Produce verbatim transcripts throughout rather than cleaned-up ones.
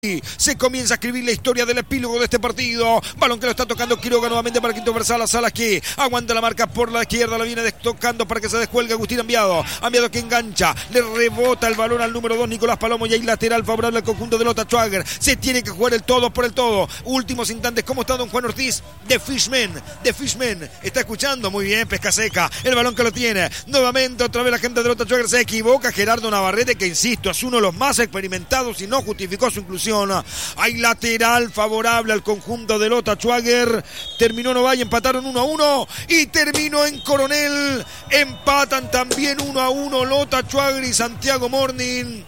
Se comienza a escribir la historia del epílogo de este partido. Balón que lo está tocando Quiroga nuevamente para Quinto Versala. Salas que aguanta la marca por la izquierda. La viene tocando para que se descuelgue Agustín Ambiado. Ambiado que engancha. Le rebota el balón al número dos Nicolás Palomo. Y hay lateral favorable al conjunto de Lota Schwager. Se tiene que jugar el todo por el todo. Últimos instantes. ¿Cómo está don Juan Ortiz? De Fishman. De Fishman. Está escuchando muy bien. Pesca seca. El balón que lo tiene. Nuevamente otra vez la gente de Lota Schwager se equivoca. Gerardo Navarrete, que insisto, es uno de los más experimentados y no justificó su inclusión. Hay lateral favorable al conjunto de Lota Schwager. Terminó Novay, empataron uno a uno y terminó en Coronel. Empatan también uno a uno Lota Schwager y Santiago Morning.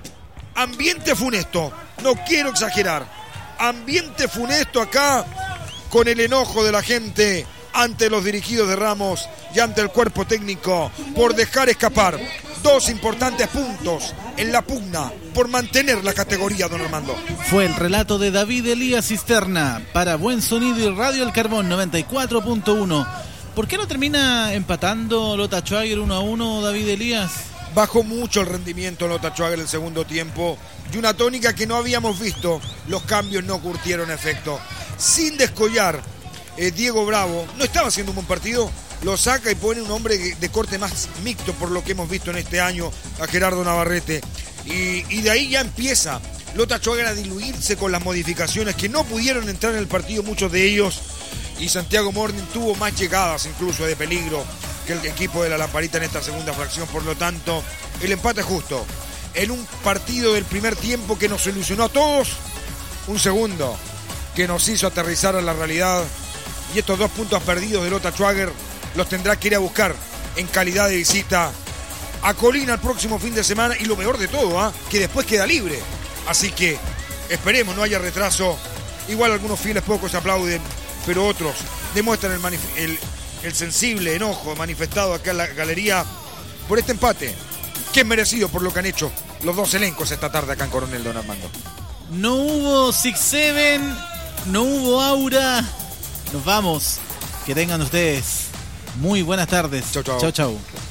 Ambiente funesto, no quiero exagerar. Ambiente funesto acá, con el enojo de la gente ante los dirigidos de Ramos y ante el cuerpo técnico por dejar escapar dos importantes puntos en la pugna por mantener la categoría, don Armando. Fue el relato de David Elías Cisterna para Buen Sonido y Radio El Carbón noventa y cuatro punto uno. ¿Por qué no termina empatando Lota Schwager uno a uno, David Elías? Bajó mucho el rendimiento Lota Schwager en el segundo tiempo y una tónica que no habíamos visto. Los cambios no curtieron efecto. Sin descollar, eh, Diego Bravo no estaba haciendo un buen partido. Lo saca y pone un hombre de corte más mixto por lo que hemos visto en este año, a Gerardo Navarrete. Y, y de ahí ya empieza Lota Schwager a diluirse con las modificaciones que no pudieron entrar en el partido muchos de ellos. Y Santiago Morning tuvo más llegadas incluso de peligro que el equipo de la Lamparita en esta segunda fracción. Por lo tanto, el empate es justo. En un partido del primer tiempo que nos ilusionó a todos, un segundo que nos hizo aterrizar a la realidad. Y estos dos puntos perdidos de Lota Schwager los tendrá que ir a buscar en calidad de visita a Colina el próximo fin de semana. Y lo mejor de todo, ¿eh? que después queda libre. Así que esperemos no haya retraso. Igual algunos fieles pocos aplauden, pero otros demuestran el, manif- el, el sensible enojo manifestado acá en la galería por este empate, que es merecido por lo que han hecho los dos elencos esta tarde acá en Coronel, don Armando. No hubo Six Seven, no hubo Aura. Nos vamos. Que tengan ustedes muy buenas tardes. Chau, chau. Chau, chau.